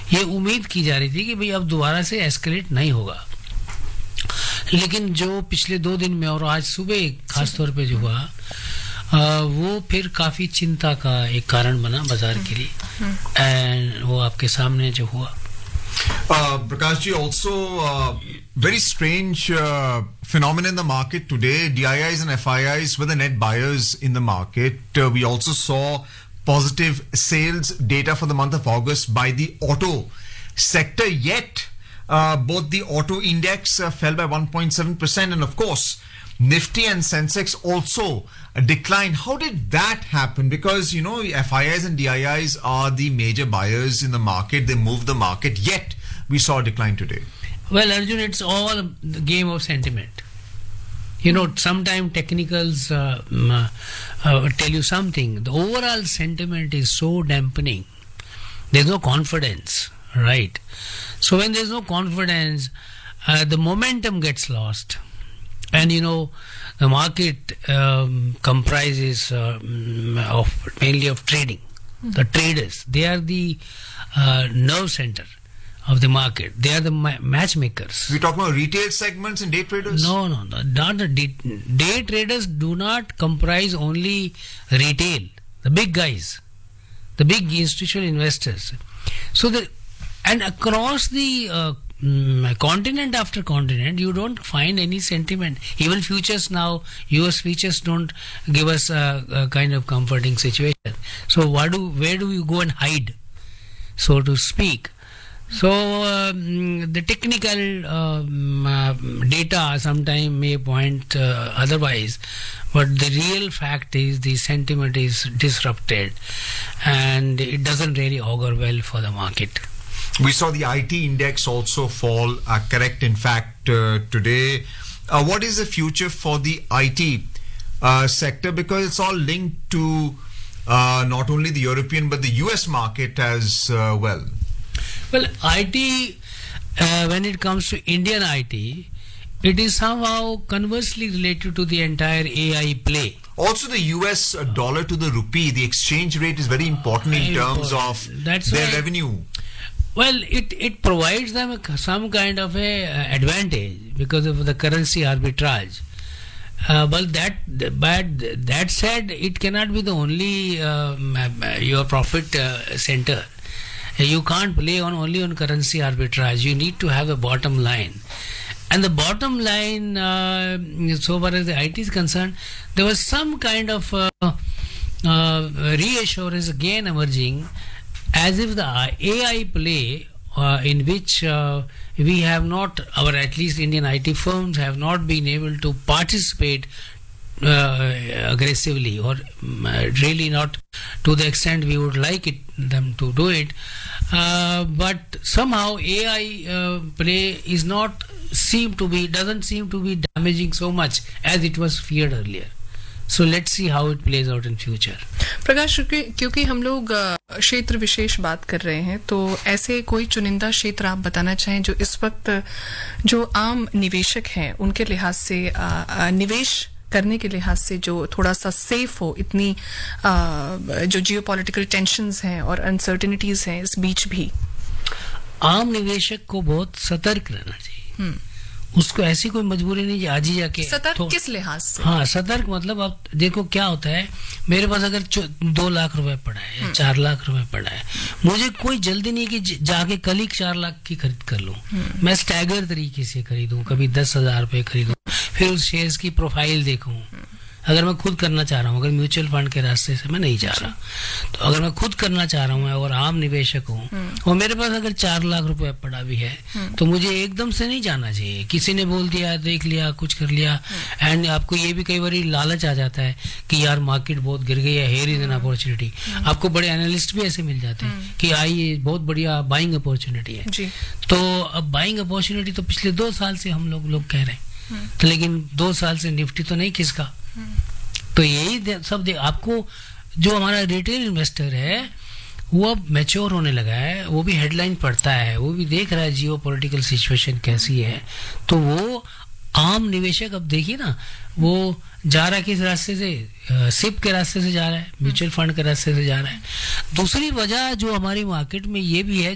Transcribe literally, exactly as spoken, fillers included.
ये उम्मीद की जा रही थी कि भाई अब दोबारा से एस्केलेट नहीं होगा, लेकिन जो पिछले दो दिन में और आज सुबह खास तौर पे जो हुआ आ, वो फिर काफी चिंता का एक कारण बना बाजार के लिए, एंड वो आपके सामने जो हुआ. Uh, Prakash ji, also uh, very strange uh, phenomenon in the market today. D I Is and F I Is were the net buyers in the market. Uh, we also saw positive sales data for the month of August by the auto sector. Yet, uh, both the auto index uh, fell by one point seven percent, and of course, Nifty and Sensex also uh, declined. How did that happen? Because, you know, F I Is and D I Is are the major buyers in the market. They move the market. Yet, we saw a decline today. Well, Arjun, it's all a game of sentiment. You know, sometimes technicals uh, uh, uh, tell you something. The overall sentiment is so dampening. There's no confidence, right? So when there's no confidence, uh, the momentum gets lost. And you know, the market um, comprises uh, of mainly of trading. Mm-hmm. The traders, they are the uh, nerve center of the market. They are the ma- matchmakers. We talk about retail segments and day traders? No, no, no. Not the day, day traders do not comprise only retail. The big guys, the big institutional investors. So the and across the uh, Mm, continent after continent, you don't find any sentiment. Even futures now, U S futures don't give us a, a kind of comforting situation. So what do, where do you go and hide, so to speak? So um, the technical um, uh, data sometimes may point uh, otherwise, but the real fact is the sentiment is disrupted, and it doesn't really augur well for the market. We saw the I T index also fall, uh, correct, in fact, uh, today. Uh, what is the future for the I T uh, sector? Because it's all linked to uh, not only the European but the U S market as uh, well. Well, I T, uh, when it comes to Indian I T, it is somehow conversely related to the entire A I play. Also, the U S dollar to the rupee, the exchange rate is very important in terms of That's their why, revenue. Well, it, it provides them a, some kind of a uh, advantage because of the currency arbitrage. Uh, but that, but that said, it cannot be the only um, your profit uh, center. You can't play on only on currency arbitrage. You need to have a bottom line. And the bottom line, uh, so far as the I T is concerned, there was some kind of uh, uh, reassurance again emerging, as if the A I play uh, in which uh, we have not, or at least Indian I T firms have not been able to participate uh, aggressively, or uh, really not to the extent we would like it them to do it. Uh, but somehow A I uh, play is not seem to be doesn't seem to be damaging so much as it was feared earlier. So let's see how it plays out in future. प्रकाश, क्योंकि हम लोग क्षेत्र विशेष बात कर रहे हैं, तो ऐसे कोई चुनिंदा क्षेत्र आप बताना चाहें जो इस वक्त जो आम निवेशक हैं उनके लिहाज से निवेश करने के लिहाज से जो थोड़ा सा सेफ हो, इतनी जो जियोपॉलिटिकल टेंशन्स हैं और अनसर्टेनिटीज हैं इस बीच भी? आम निवेशक को बहुत सतर्क रहना चाहिए. उसको ऐसी कोई मजबूरी नहीं आज ही जाके सतर्क तो, किस लिहाज से? हाँ, सतर्क मतलब अब देखो क्या होता है, मेरे पास अगर दो लाख रुपए पड़ा है या चार लाख रुपए पड़ा है, मुझे कोई जल्दी नहीं कि जाके कल ही चार लाख की खरीद कर लूं. मैं स्टैगर तरीके से खरीदूं, कभी दस हजार रुपए खरीदूं, फिर उस शेयर्स की प्रोफाइल देखूं. अगर मैं खुद करना चाह रहा हूँ, अगर म्यूचुअल फंड के रास्ते से मैं नहीं जा रहा, तो अगर मैं खुद करना चाह रहा हूँ और आम निवेशक हूँ और मेरे पास अगर चार लाख रुपए पड़ा भी है, तो मुझे एकदम से नहीं जाना चाहिए. किसी ने बोल दिया, देख लिया, कुछ कर लिया, एंड आपको ये भी कई बार लालच आ जाता है कि यार मार्केट बहुत गिर गई है, हेयर इज एन अपॉर्चुनिटी. आपको बड़े एनालिस्ट भी ऐसे मिल जाते हैं कि आई बहुत बढ़िया बाइंग अपॉर्चुनिटी है. तो अब बाइंग अपॉर्चुनिटी तो पिछले दो साल से हम लोग लोग कह रहे हैं, तो लेकिन दो साल से निफ्टी तो नहीं खिसका. तो यही सब दे, आपको जो हमारा रिटेल इन्वेस्टर है वो अब मैच्योर होने लगा है, वो भी हेडलाइन पढ़ता है, वो भी देख रहा है जियो पॉलिटिकल सिचुएशन कैसी है, तो वो आम निवेशक अब देखिए ना, वो जा रहा है किस रास्ते से, सिप के रास्ते से जा रहा है, म्यूचुअल फंड के रास्ते से जा रहा है. दूसरी वजह जो हमारी मार्केट में ये भी है